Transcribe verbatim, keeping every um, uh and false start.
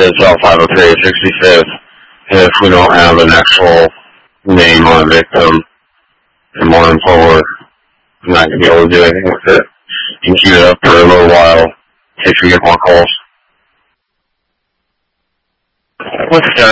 is L five oh three sixty-fifth. If we don't have an actual name on a victim, and moving forward, I'm not going to be able to do anything with it. You can keep it up for a little while, in case we get more calls. What's that?